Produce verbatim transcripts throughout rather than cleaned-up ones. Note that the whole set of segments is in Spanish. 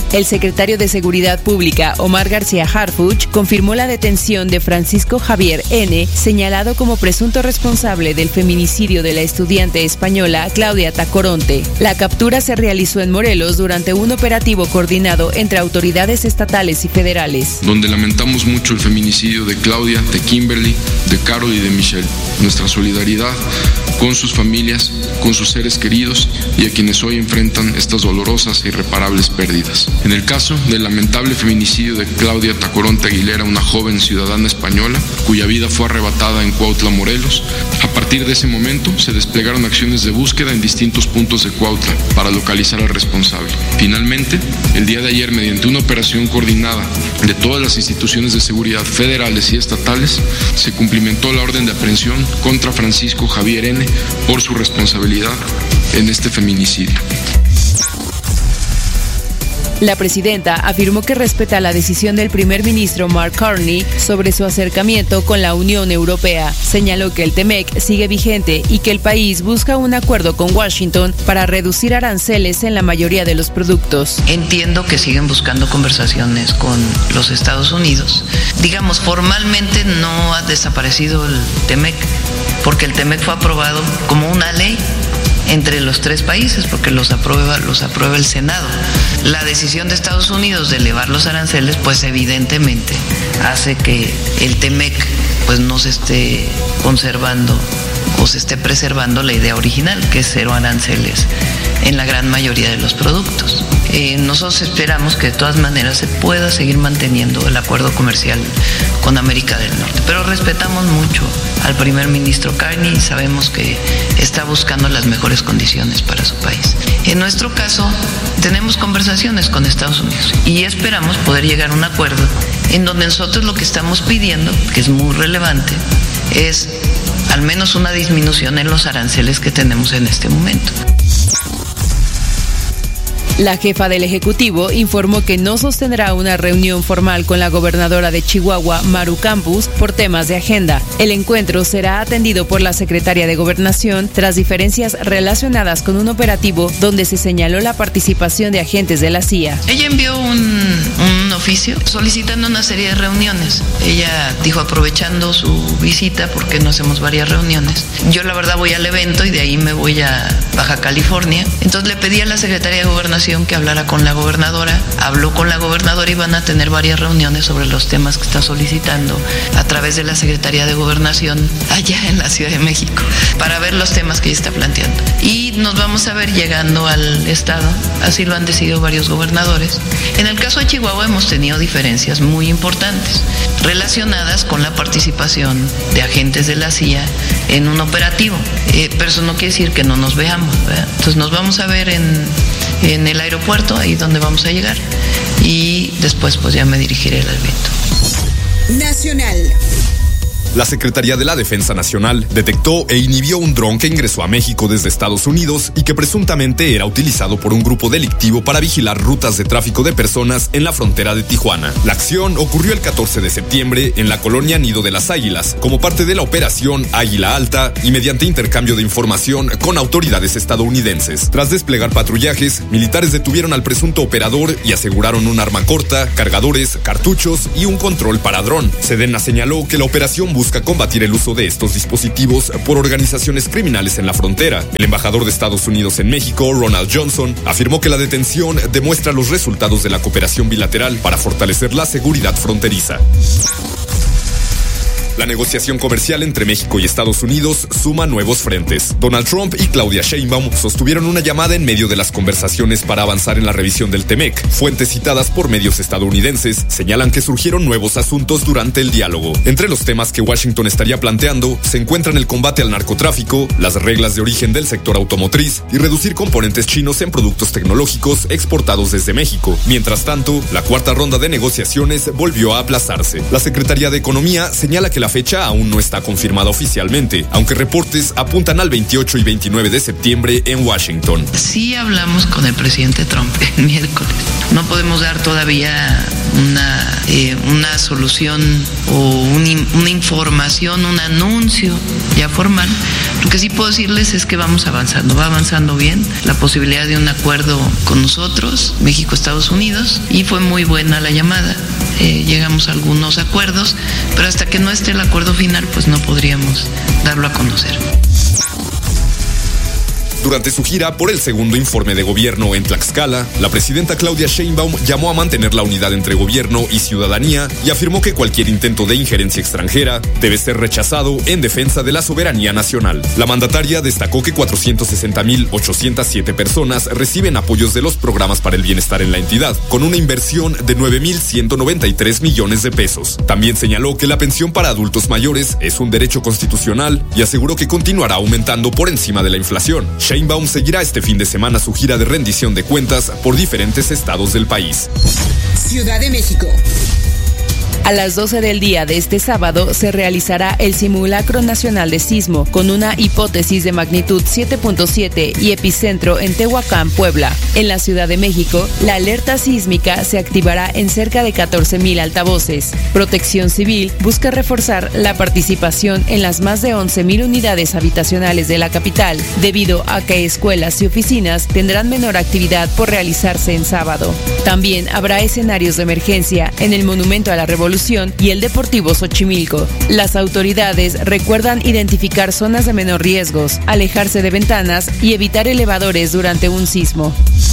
El secretario de Seguridad Pública, Omar García Harfuch, confirmó la detención de Francisco Javier N., señalado como presunto responsable del feminicidio de la estudiante española Claudia Tacoronte. La captura se realizó en Morelos durante un operativo coordinado entre autoridades estatales y federales. Donde lamentamos mucho el feminicidio de Claudia, de Kimberly, de Carol y de Michelle. Nuestra solidaridad con sus familias, con sus seres queridos y a quienes hoy enfrentan estas dolorosas e irreparables pérdidas. En el caso del lamentable feminicidio de Claudia Tacoronte Aguilera, una joven ciudadana española cuya vida fue arrebatada en Cuautla, Morelos, a partir de ese momento se desplegaron acciones de búsqueda en distintos puntos de Cuautla para localizar al responsable. Finalmente, el día de ayer, mediante una operación coordinada de todas las instituciones de seguridad federales y estatales, se cumplimentó la orden de aprehensión contra Francisco Javier N. por su responsabilidad en este feminicidio. La presidenta afirmó que respeta la decisión del primer ministro Mark Carney sobre su acercamiento con la Unión Europea. Señaló que el T M E C sigue vigente y que el país busca un acuerdo con Washington para reducir aranceles en la mayoría de los productos. Entiendo que siguen buscando conversaciones con los Estados Unidos. Digamos, formalmente no ha desaparecido el T M E C, porque el T M E C fue aprobado como una ley entre los tres países, porque los aprueba, los aprueba el Senado. La decisión de Estados Unidos de elevar los aranceles, pues evidentemente hace que el T M E C pues no se esté conservando o se esté preservando la idea original, que es cero aranceles en la gran mayoría de los productos. Eh, nosotros esperamos que de todas maneras se pueda seguir manteniendo el acuerdo comercial con América del Norte, pero respetamos mucho al primer ministro Carney y sabemos que está buscando las mejores condiciones para su país. En nuestro caso, tenemos conversaciones con Estados Unidos y esperamos poder llegar a un acuerdo en donde nosotros lo que estamos pidiendo, que es muy relevante, es al menos una disminución en los aranceles que tenemos en este momento. La jefa del Ejecutivo informó que no sostendrá una reunión formal con la gobernadora de Chihuahua, Maru Campus, por temas de agenda. El encuentro será atendido por la secretaria de Gobernación tras diferencias relacionadas con un operativo donde se señaló la participación de agentes de la C I A. Ella envió un, un oficio solicitando una serie de reuniones. Ella dijo, aprovechando su visita, porque no hacemos varias reuniones. Yo la verdad voy al evento y de ahí me voy a Baja California. Entonces le pedí a la secretaria de Gobernación que hablara con la gobernadora, habló con la gobernadora y van a tener varias reuniones sobre los temas que está solicitando a través de la Secretaría de Gobernación allá en la Ciudad de México, para ver los temas que ella está planteando. Y nos vamos a ver llegando al estado, así lo han decidido varios gobernadores. En el caso de Chihuahua hemos tenido diferencias muy importantes relacionadas con la participación de agentes de la C I A en un operativo, eh, pero eso no quiere decir que no nos veamos, ¿verdad? Entonces nos vamos a ver en en el aeropuerto, ahí donde vamos a llegar, y después pues ya me dirigiré al evento. Nacional. La Secretaría de la Defensa Nacional detectó e inhibió un dron que ingresó a México desde Estados Unidos y que presuntamente era utilizado por un grupo delictivo para vigilar rutas de tráfico de personas en la frontera de Tijuana. La acción ocurrió el catorce de septiembre en la colonia Nido de las Águilas, como parte de la operación Águila Alta y mediante intercambio de información con autoridades estadounidenses. Tras desplegar patrullajes, militares detuvieron al presunto operador y aseguraron un arma corta, cargadores, cartuchos y un control para dron. Sedena señaló que la operación busca combatir el uso de estos dispositivos por organizaciones criminales en la frontera. El embajador de Estados Unidos en México, Ronald Johnson, afirmó que la detención demuestra los resultados de la cooperación bilateral para fortalecer la seguridad fronteriza. La negociación comercial entre México y Estados Unidos suma nuevos frentes. Donald Trump y Claudia Sheinbaum sostuvieron una llamada en medio de las conversaciones para avanzar en la revisión del T M E C. Fuentes citadas por medios estadounidenses señalan que surgieron nuevos asuntos durante el diálogo. Entre los temas que Washington estaría planteando se encuentran el combate al narcotráfico, las reglas de origen del sector automotriz y reducir componentes chinos en productos tecnológicos exportados desde México. Mientras tanto, la cuarta ronda de negociaciones volvió a aplazarse. La Secretaría de Economía señala que la fecha aún no está confirmada oficialmente, aunque reportes apuntan al veintiocho y veintinueve de septiembre en Washington. Sí hablamos con el presidente Trump el miércoles. No podemos dar todavía una, eh, una solución o un, una información, un anuncio ya formal, Lo que sí puedo decirles es que vamos avanzando, va avanzando bien la posibilidad de un acuerdo con nosotros, México, Estados Unidos, y fue muy buena la llamada. Eh, llegamos a algunos acuerdos, pero hasta que no esté el acuerdo final, pues no podríamos darlo a conocer. Durante su gira por el segundo informe de gobierno en Tlaxcala, la presidenta Claudia Sheinbaum llamó a mantener la unidad entre gobierno y ciudadanía y afirmó que cualquier intento de injerencia extranjera debe ser rechazado en defensa de la soberanía nacional. La mandataria destacó que cuatrocientos sesenta mil ochocientas siete personas reciben apoyos de los programas para el bienestar en la entidad, con una inversión de nueve mil ciento noventa y tres millones de pesos. También señaló que la pensión para adultos mayores es un derecho constitucional y aseguró que continuará aumentando por encima de la inflación. Sheinbaum seguirá este fin de semana su gira de rendición de cuentas por diferentes estados del país. Ciudad de México. A las doce del día de este sábado se realizará el simulacro nacional de sismo con una hipótesis de magnitud siete punto siete y epicentro en Tehuacán, Puebla. En la Ciudad de México, la alerta sísmica se activará en cerca de catorce mil altavoces. Protección Civil busca reforzar la participación en las más de once mil unidades habitacionales de la capital, debido a que escuelas y oficinas tendrán menor actividad por realizarse en sábado. También habrá escenarios de emergencia en el Monumento a la Revolución y el Deportivo Xochimilco. Las autoridades recuerdan identificar zonas de menor riesgos, alejarse de ventanas y evitar elevadores durante un sismo.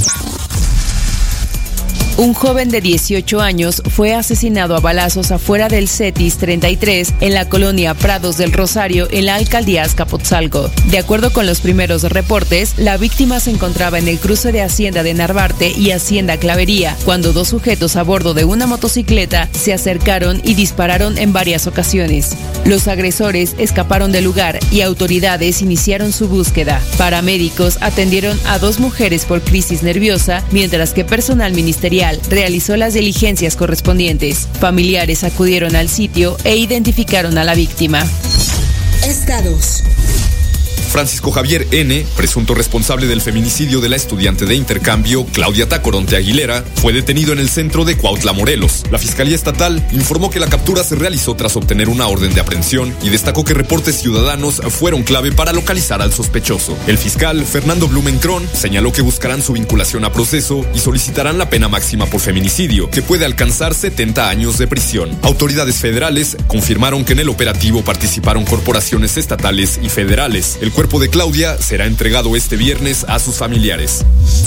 Un joven de dieciocho años fue asesinado a balazos afuera del CETIS treinta y tres en la colonia Prados del Rosario, en la alcaldía Azcapotzalco. De acuerdo con los primeros reportes, la víctima se encontraba en el cruce de Hacienda de Narvarte y Hacienda Clavería, cuando dos sujetos a bordo de una motocicleta se acercaron y dispararon en varias ocasiones. Los agresores escaparon del lugar y autoridades iniciaron su búsqueda. Paramédicos atendieron a dos mujeres por crisis nerviosa, mientras que personal ministerial realizó las diligencias correspondientes. Familiares acudieron al sitio e identificaron a la víctima. Estados. Francisco Javier N., presunto responsable del feminicidio de la estudiante de intercambio Claudia Tacoronte Aguilera, fue detenido en el centro de Cuautla, Morelos. La Fiscalía Estatal informó que la captura se realizó tras obtener una orden de aprehensión y destacó que reportes ciudadanos fueron clave para localizar al sospechoso. El fiscal, Fernando Blumenkron, señaló que buscarán su vinculación a proceso y solicitarán la pena máxima por feminicidio, que puede alcanzar setenta años de prisión. Autoridades federales confirmaron que en el operativo participaron corporaciones estatales y federales. El El cuerpo de Claudia será entregado este viernes a sus familiares.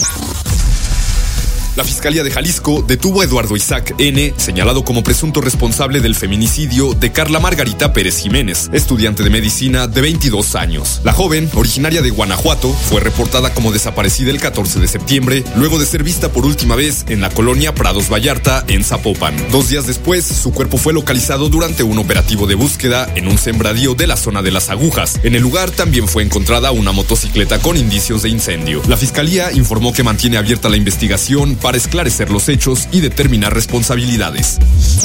La Fiscalía de Jalisco detuvo a Eduardo Isaac N., señalado como presunto responsable del feminicidio de Carla Margarita Pérez Jiménez, estudiante de medicina de veintidós años. La joven, originaria de Guanajuato, fue reportada como desaparecida el catorce de septiembre, luego de ser vista por última vez en la colonia Prados Vallarta, en Zapopan. Dos días después, su cuerpo fue localizado durante un operativo de búsqueda en un sembradío de la zona de Las Agujas. En el lugar también fue encontrada una motocicleta con indicios de incendio. La Fiscalía informó que mantiene abierta la investigación para esclarecer los hechos y determinar responsabilidades.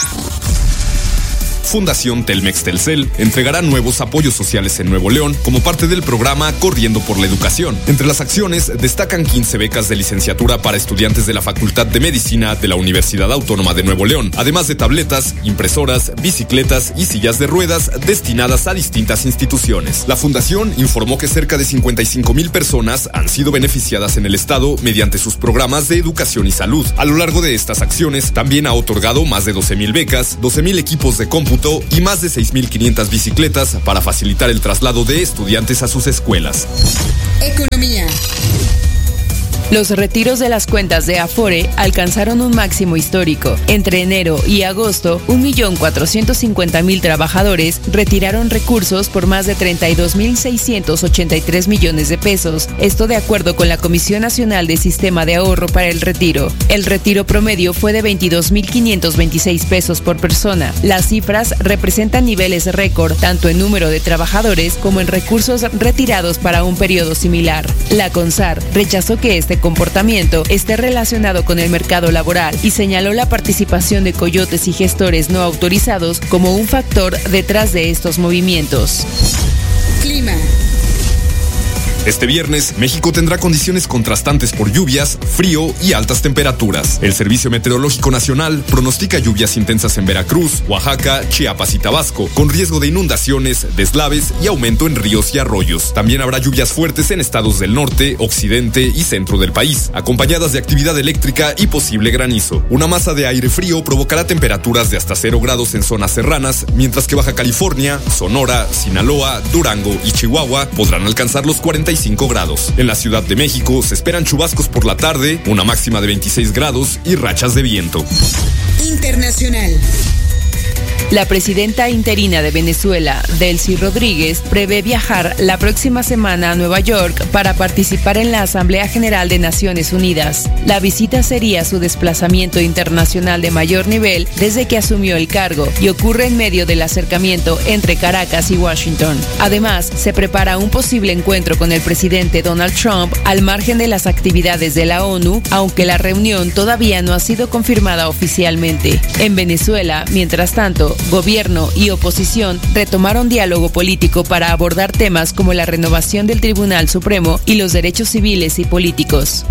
Fundación Telmex Telcel entregará nuevos apoyos sociales en Nuevo León como parte del programa Corriendo por la Educación. Entre las acciones destacan quince becas de licenciatura para estudiantes de la Facultad de Medicina de la Universidad Autónoma de Nuevo León, además de tabletas, impresoras, bicicletas y sillas de ruedas destinadas a distintas instituciones. La fundación informó que cerca de cincuenta y cinco mil personas han sido beneficiadas en el estado mediante sus programas de educación y salud. A lo largo de estas acciones también ha otorgado más de doce mil becas, doce mil equipos de cómputo y más de seis mil quinientas bicicletas para facilitar el traslado de estudiantes a sus escuelas. Economía. Los retiros de las cuentas de Afore alcanzaron un máximo histórico. Entre enero y agosto, un millón cuatrocientos cincuenta mil trabajadores retiraron recursos por más de treinta y dos mil seiscientos ochenta y tres millones de pesos. Esto de acuerdo con la Comisión Nacional de Sistema de Ahorro para el Retiro. El retiro promedio fue de veintidós mil quinientos veintiséis pesos por persona. Las cifras representan niveles récord tanto en número de trabajadores como en recursos retirados para un periodo similar. La CONSAR rechazó que este comportamiento esté relacionado con el mercado laboral y señaló la participación de coyotes y gestores no autorizados como un factor detrás de estos movimientos. Clima. Este viernes, México tendrá condiciones contrastantes por lluvias, frío y altas temperaturas. El Servicio Meteorológico Nacional pronostica lluvias intensas en Veracruz, Oaxaca, Chiapas y Tabasco, con riesgo de inundaciones, deslaves y aumento en ríos y arroyos. También habrá lluvias fuertes en estados del norte, occidente y centro del país, acompañadas de actividad eléctrica y posible granizo. Una masa de aire frío provocará temperaturas de hasta cero grados en zonas serranas, mientras que Baja California, Sonora, Sinaloa, Durango y Chihuahua podrán alcanzar los cuarenta y cinco grados. En la Ciudad de México se esperan chubascos por la tarde, una máxima de veintiséis grados y rachas de viento. Internacional. La presidenta interina de Venezuela, Delcy Rodríguez, prevé viajar la próxima semana a Nueva York para participar en la Asamblea General de Naciones Unidas. La visita sería su desplazamiento internacional de mayor nivel desde que asumió el cargo y ocurre en medio del acercamiento entre Caracas y Washington. Además, se prepara un posible encuentro con el presidente Donald Trump al margen de las actividades de la ONU, aunque la reunión todavía no ha sido confirmada oficialmente. En Venezuela, mientras tanto, gobierno y oposición retomaron diálogo político para abordar temas como la renovación del Tribunal Supremo y los derechos civiles y políticos.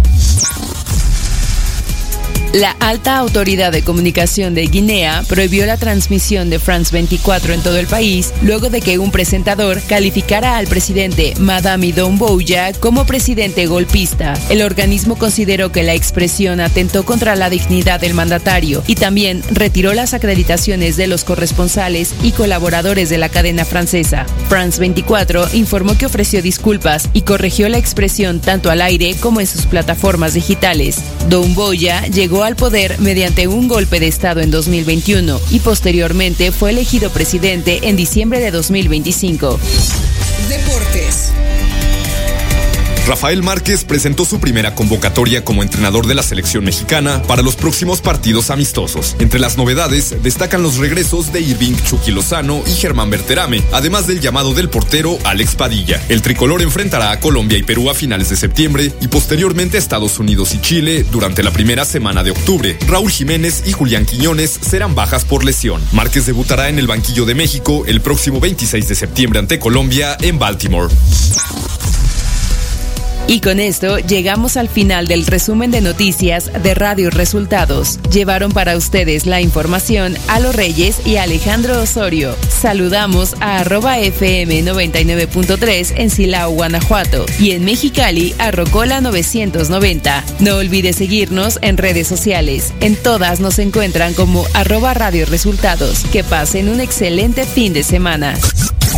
La alta autoridad de comunicación de Guinea prohibió la transmisión de France veinticuatro en todo el país luego de que un presentador calificara al presidente Madame Doumbouya como presidente golpista. El organismo consideró que la expresión atentó contra la dignidad del mandatario y también retiró las acreditaciones de los corresponsales y colaboradores de la cadena francesa. France veinticuatro informó que ofreció disculpas y corrigió la expresión tanto al aire como en sus plataformas digitales. Doumbouya llegó al poder mediante un golpe de Estado en dos mil veintiuno y posteriormente fue elegido presidente en diciembre de dos mil veinticinco. Deportes. Rafael Márquez presentó su primera convocatoria como entrenador de la selección mexicana para los próximos partidos amistosos. Entre las novedades destacan los regresos de Irving Chucky Lozano y Germán Berterame, además del llamado del portero Alex Padilla. El tricolor enfrentará a Colombia y Perú a finales de septiembre y posteriormente a Estados Unidos y Chile durante la primera semana de octubre. Raúl Jiménez y Julián Quiñones serán bajas por lesión. Márquez debutará en el banquillo de México el próximo veintiséis de septiembre ante Colombia en Baltimore. Y con esto llegamos al final del resumen de noticias de Radio Resultados. Llevaron para ustedes la información Alo Reyes y Alejandro Osorio. Saludamos a arroba F M noventa y nueve punto tres en Silao, Guanajuato y en Mexicali a Rocola novecientos noventa. No olvides seguirnos en redes sociales. En todas nos encuentran como arroba Radio Resultados. Que pasen un excelente fin de semana.